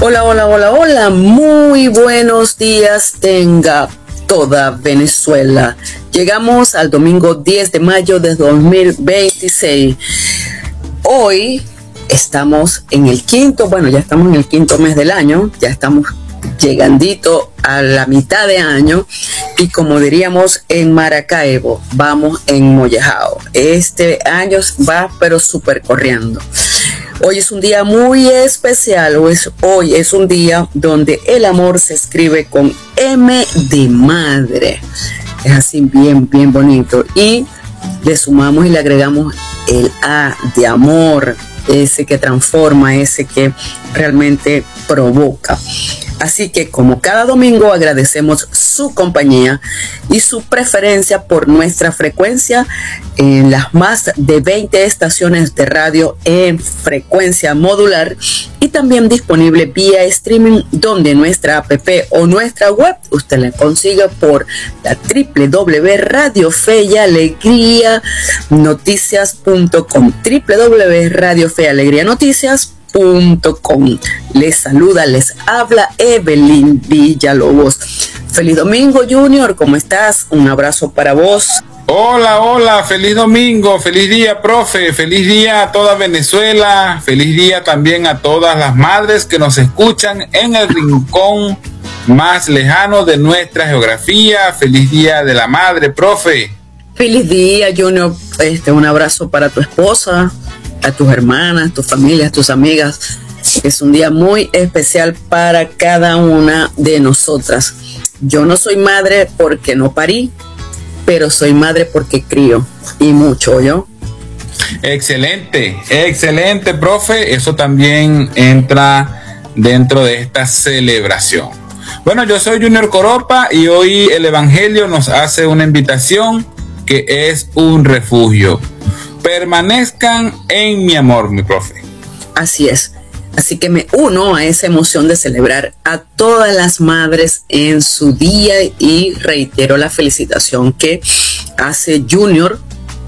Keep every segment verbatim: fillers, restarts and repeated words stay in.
Hola, hola, hola, hola, muy buenos días tenga toda Venezuela. Llegamos al domingo diez de mayo de dos mil veintiséis. Hoy estamos en el quinto, bueno, ya estamos en el quinto mes del año, ya estamos llegandito a la mitad de año y como diríamos en Maracaibo, vamos en mollejao. Este año va pero súper corriendo. Hoy es un día muy especial, hoy es un día donde el amor se escribe con M de madre. Es así bien, bien bonito. Y le sumamos y le agregamos el A de amor, ese que transforma, ese que realmente provoca. Así que como cada domingo agradecemos su compañía y su preferencia por nuestra frecuencia en las más de veinte estaciones de radio en frecuencia modular y también disponible vía streaming donde nuestra app o nuestra web usted la consigue por la doble u doble u doble u punto radio fe y alegría noticias punto com, doble u doble u doble u punto radio fe y alegría noticias punto com. Les saluda, les habla Evelyn Villalobos. Feliz domingo, Junior, ¿cómo estás? Un abrazo para vos. Hola, hola, feliz domingo, feliz día, profe, feliz día a toda Venezuela, feliz día también a todas las madres que nos escuchan en el rincón más lejano de nuestra geografía. Feliz día de la madre, profe. Feliz día, Junior. Este, un abrazo para tu esposa, a tus hermanas, tus familias, tus amigas. Es un día muy especial para cada una de nosotras. Yo no soy madre porque no parí, pero soy madre porque crío y mucho, ¿yo? Excelente, excelente, profe. Eso también entra dentro de esta celebración. Bueno, yo soy Junior Coropa y hoy el Evangelio nos hace una invitación que es un refugio. Permanezcan en mi amor, mi profe. Así es. Así que me uno a esa emoción de celebrar a todas las madres en su día y reitero la felicitación que hace Junior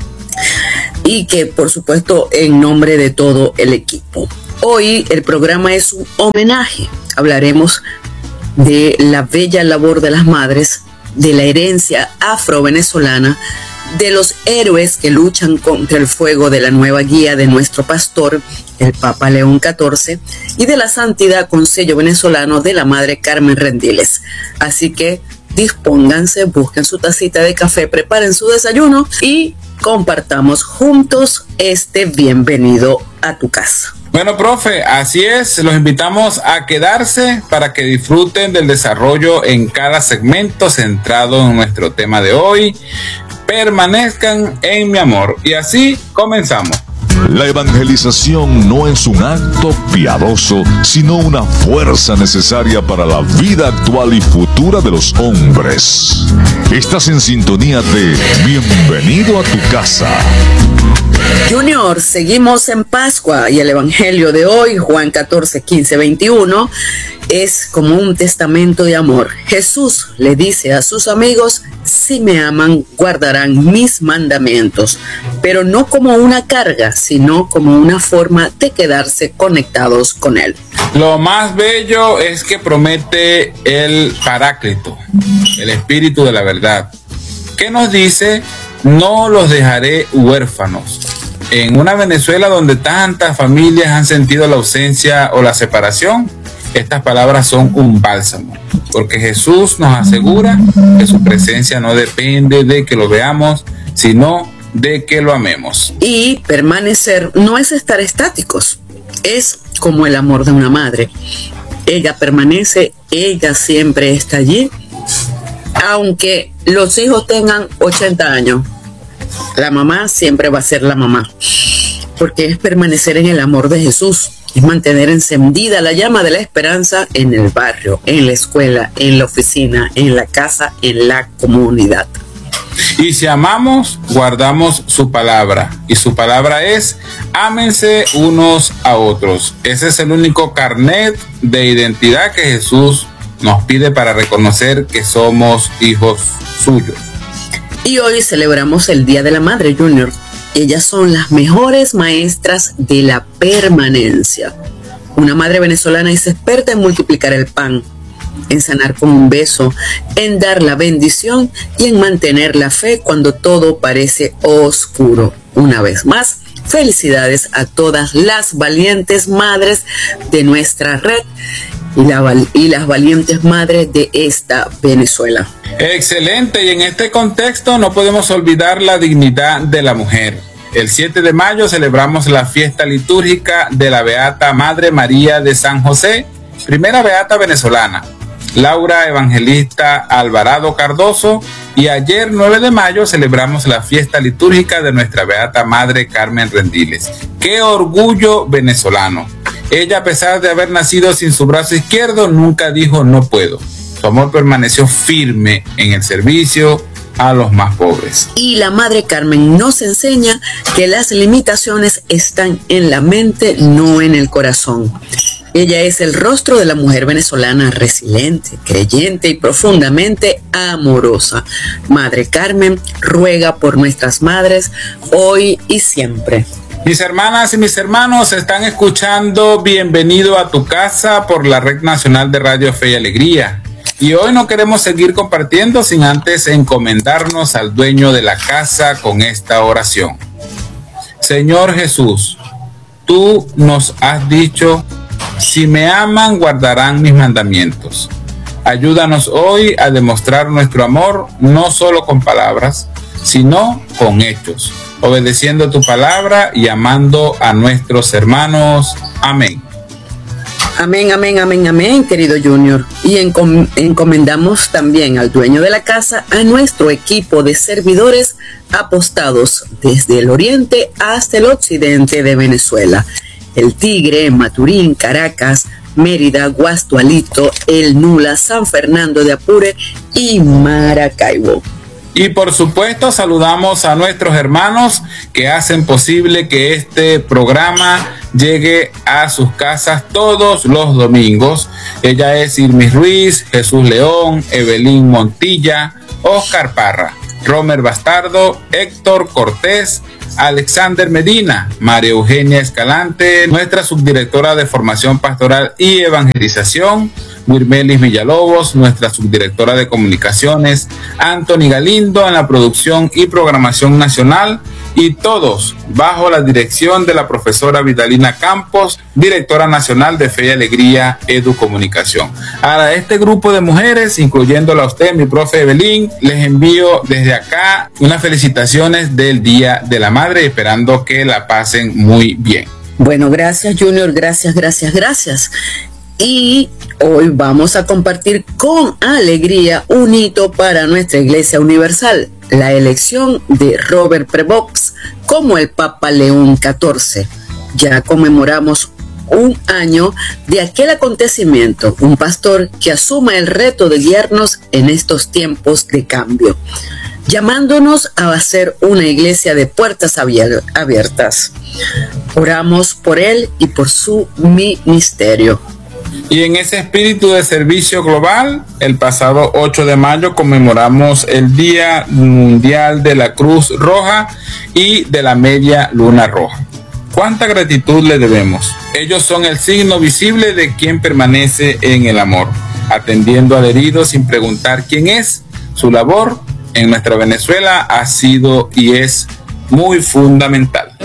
y que por supuesto en nombre de todo el equipo. Hoy el programa es un homenaje. Hablaremos de la bella labor de las madres, de la herencia afro-venezolana, de los héroes que luchan contra el fuego de la nueva guía de nuestro pastor, el Papa León catorce, y de la santidad con sello venezolano de la Madre Carmen Rendiles. Así que dispónganse, busquen su tacita de café, preparen su desayuno y compartamos juntos este bienvenido a tu casa. Bueno, profe, así es, los invitamos a quedarse para que disfruten del desarrollo en cada segmento centrado en nuestro tema de hoy. Permanezcan en mi amor. Y así comenzamos. La evangelización no es un acto piadoso, sino una fuerza necesaria para la vida actual y futura de los hombres. Estás en sintonía de Bienvenido a tu casa. Junior, seguimos en Pascua y el Evangelio de hoy, Juan catorce, quince, veintiuno, es como un testamento de amor. Jesús le dice a sus amigos: si me aman, guardarán mis mandamientos, pero no como una carga, sino como una forma de quedarse conectados con Él. Lo más bello es que promete el Paráclito, el Espíritu de la verdad, que nos dice: no los dejaré huérfanos. En una Venezuela donde tantas familias han sentido la ausencia o la separación, estas palabras son un bálsamo, porque Jesús nos asegura que su presencia no depende de que lo veamos, sino de que lo amemos. Y permanecer no es estar estáticos, es como el amor de una madre. Ella permanece, ella siempre está allí, aunque los hijos tengan ochenta años. La mamá siempre va a ser la mamá, porque es permanecer en el amor de Jesús, es mantener encendida la llama de la esperanza en el barrio, en la escuela, en la oficina, en la casa, en la comunidad. Y si amamos, guardamos su palabra, y su palabra es: ámense unos a otros. Ese es el único carnet de identidad que Jesús nos pide para reconocer que somos hijos suyos. Y hoy celebramos el Día de la Madre, Junior. Ellas son las mejores maestras de la permanencia. Una madre venezolana es experta en multiplicar el pan, en sanar con un beso, en dar la bendición y en mantener la fe cuando todo parece oscuro. Una vez más, felicidades a todas las valientes madres de nuestra red y, la, y las valientes madres de esta Venezuela. Excelente, y en este contexto no podemos olvidar la dignidad de la mujer. El siete de mayo celebramos la fiesta litúrgica de la Beata Madre María de San José, primera beata venezolana, Laura Evangelista Alvarado Cardoso, y ayer nueve de mayo celebramos la fiesta litúrgica de nuestra Beata Madre Carmen Rendiles. ¡Qué orgullo venezolano! Ella, a pesar de haber nacido sin su brazo izquierdo, nunca dijo no puedo. Su amor permaneció firme en el servicio a los más pobres. Y la Madre Carmen nos enseña que las limitaciones están en la mente, no en el corazón. Ella es el rostro de la mujer venezolana resiliente, creyente y profundamente amorosa. Madre Carmen, ruega por nuestras madres hoy y siempre. Mis hermanas y mis hermanos están escuchando Bienvenido a tu casa por la Red Nacional de Radio Fe y Alegría. Y hoy no queremos seguir compartiendo sin antes encomendarnos al dueño de la casa con esta oración. Señor Jesús, tú nos has dicho, si me aman guardarán mis mandamientos. Ayúdanos hoy a demostrar nuestro amor no solo con palabras, sino con hechos, obedeciendo tu palabra y amando a nuestros hermanos. Amén. Amén, amén, amén, amén, querido Junior. Y encom- encomendamos también al dueño de la casa, a nuestro equipo de servidores apostados desde el oriente hasta el occidente de Venezuela. El Tigre, Maturín, Caracas, Mérida, Guastualito, El Nula, San Fernando de Apure y Maracaibo. Y por supuesto saludamos a nuestros hermanos que hacen posible que este programa llegue a sus casas todos los domingos. Ella es Irmis Ruiz, Jesús León, Evelyn Montilla, Oscar Parra, Romer Bastardo, Héctor Cortés, Alexander Medina, María Eugenia Escalante, nuestra subdirectora de Formación Pastoral y Evangelización, Mirmelis Villalobos, nuestra subdirectora de Comunicaciones, Anthony Galindo en la producción y programación nacional, y todos bajo la dirección de la profesora Vidalina Campos, directora nacional de Fe y Alegría Educomunicación. A este grupo de mujeres, incluyéndola a usted, mi profe Evelyn, les envío desde acá unas felicitaciones del Día de la Madre, esperando que la pasen muy bien. Bueno, gracias Junior, gracias, gracias, gracias. Y hoy vamos a compartir con alegría un hito para nuestra Iglesia Universal, la elección de Robert Prevost como el Papa León catorce. Ya conmemoramos un año de aquel acontecimiento, un pastor que asuma el reto de guiarnos en estos tiempos de cambio, llamándonos a hacer una iglesia de puertas abiertas. Oramos por él y por su ministerio. Y en ese espíritu de servicio global, el pasado ocho de mayo conmemoramos el Día Mundial de la Cruz Roja y de la Media Luna Roja. ¿Cuánta gratitud le debemos? Ellos son el signo visible de quien permanece en el amor, atendiendo al herido sin preguntar quién es. Su labor en nuestra Venezuela ha sido y es muy fundamental.